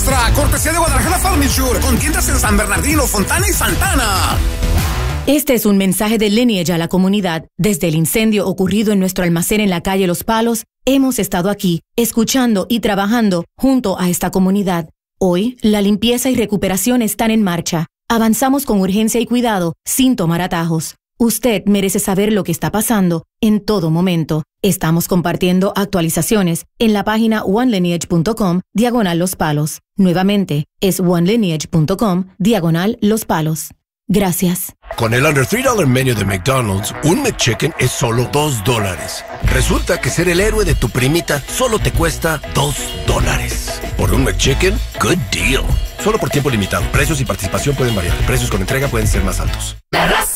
extra, cortesía de Guadalajara Furniture, con tiendas en San Bernardino, Fontana y Santana. Este es un mensaje de Lineage a la comunidad. Desde el incendio ocurrido en nuestro almacén en la calle Los Palos, hemos estado aquí, escuchando y trabajando junto a esta comunidad. Hoy, la limpieza y recuperación están en marcha. Avanzamos con urgencia y cuidado, sin tomar atajos. Usted merece saber lo que está pasando en todo momento. Estamos compartiendo actualizaciones en la página onelineage.com/Los Palos. Nuevamente, es onelineage.com/Los Palos. Gracias. Con el Under $3 Menu de McDonald's, un McChicken es solo $2. Resulta que ser el héroe de tu primita solo te cuesta $2. Por un McChicken, good deal. Solo por tiempo limitado. Precios y participación pueden variar. Precios con entrega pueden ser más altos.